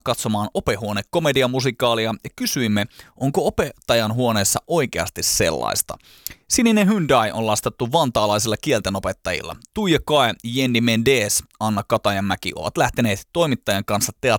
katsomaan opehuone-komediamusikaalia ja kysyimme, onko opettajan huoneessa oikeasti sellaista. Sininen Hyundai on lastattu vantaalaisilla kieltenopettajilla. Tuija Kae, Jenni Mendes, Anna Katajanmäki ovat lähteneet toimittajan kanssa teatteriin